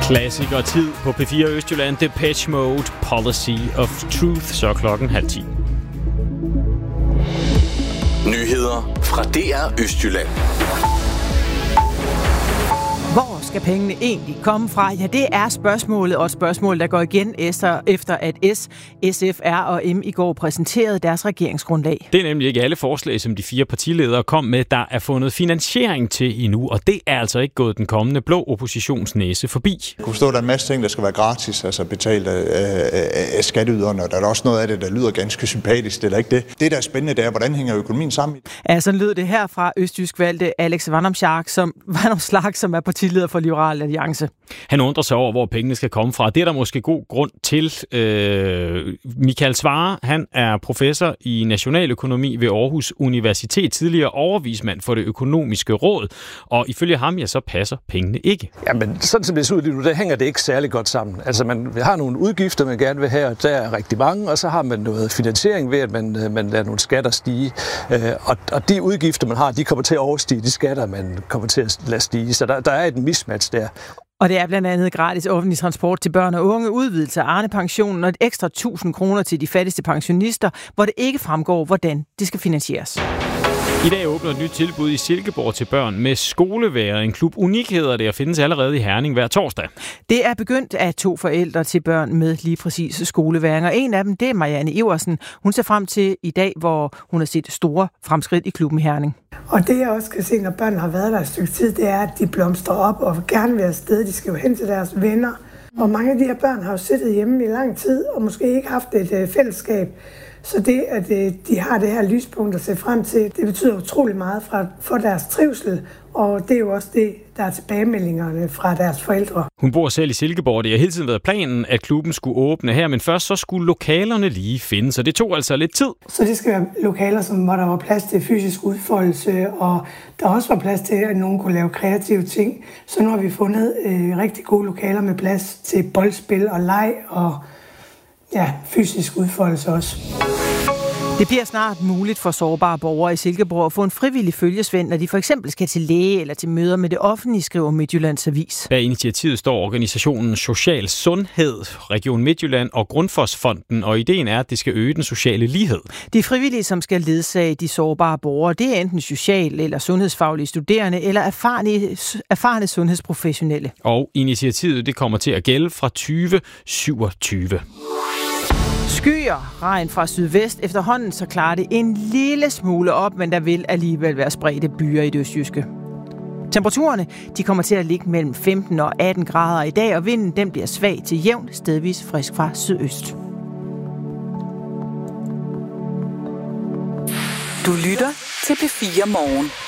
Klassiker tid på P4 Østjylland, Depeche Mode, Policy of Truth, så klokken 9:30. Nyheder fra DR Østjylland. Hvor skal pengene egentlig komme fra? Ja, det er spørgsmålet, og et spørgsmål, der går igen efter at SF, R og M i går præsenterede deres regeringsgrundlag. Det er nemlig ikke alle forslag, som de 4 partiledere kom med, der er fundet finansiering til endnu, og det er altså ikke gået den kommende blå oppositionsnæse forbi. Jeg kunne forstå, at der er en masse ting, der skal være gratis, altså betalt af skatteyderne, og der er også noget af det, der lyder ganske sympatisk, eller ikke det. Det, der er spændende, det er, hvordan hænger økonomien sammen? Ja, sådan lød det her fra østjysk valgte Alex Vanopslagh, som er partileder for Liberal Alliance. Han undrer sig over, hvor pengene skal komme fra. Det er der måske god grund til. Michael Svarer, han er professor i nationaløkonomi ved Aarhus Universitet, tidligere overvismand for det økonomiske råd, og ifølge ham, ja, så passer pengene ikke. Jamen, sådan som det ser ud lige nu, der hænger det ikke særlig godt sammen. Altså, man har nogle udgifter, man gerne vil have, og der er rigtig mange, og så har man noget finansiering ved, at man lader nogle skatter stige. Og de udgifter, man har, de kommer til at overstige de skatter, man kommer til at lade stige. Så der er et mismatch der. Og det er blandt andet gratis offentlig transport til børn og unge, udvidelse af Arne-pensionen og et ekstra 1.000 kroner til de fattigste pensionister, hvor det ikke fremgår, hvordan det skal finansieres. I dag åbner et nyt tilbud i Silkeborg til børn med skolevægring. En klub Unik hedder det og findes allerede i Herning hver torsdag. Det er begyndt af 2 forældre til børn med lige præcis skoleværing, og en af dem, det er Marianne Iversen. Hun ser frem til i dag, hvor hun har set store fremskridt i klubben Herning. Og det jeg også kan se, når børn har været der et stykke tid, det er, at de blomstrer op og gerne vil afsted. De skal jo hen til deres venner. Og mange af de her børn har jo siddet hjemme i lang tid og måske ikke haft et fællesskab. Så det, at de har det her lyspunkt at se frem til, det betyder utrolig meget for deres trivsel, og det er jo også det, der er tilbagemeldingerne fra deres forældre. Hun bor selv i Silkeborg, det har hele tiden været planen, at klubben skulle åbne her, men først så skulle lokalerne lige findes, så det tog altså lidt tid. Så det skal være lokaler, hvor der var plads til fysisk udfoldelse, og der også var plads til, at nogen kunne lave kreative ting. Så nu har vi fundet rigtig gode lokaler med plads til boldspil og leg og fysisk udfoldelse også. Det bliver snart muligt for sårbare borgere i Silkeborg at få en frivillig følgesvend, når de for eksempel skal til læge eller til møder med det offentlige, skriver Midtjyllands Avis. Bag initiativet står organisationen Social Sundhed, Region Midtjylland og Grundfosfonden, og ideen er, at det skal øge den sociale lighed. De frivillige, som skal ledsage de sårbare borgere, det er enten social- eller sundhedsfaglige studerende eller erfarne sundhedsprofessionelle. Og initiativet det kommer til at gælde fra 2027. Skyer, regn fra sydvest. Efterhånden så klarer det en lille smule op, men der vil alligevel være spredte byer i det østjyske. Temperaturerne de kommer til at ligge mellem 15 og 18 grader i dag, og vinden den bliver svag til jævn, stedvis frisk fra sydøst. Du lytter til P4 Morgen.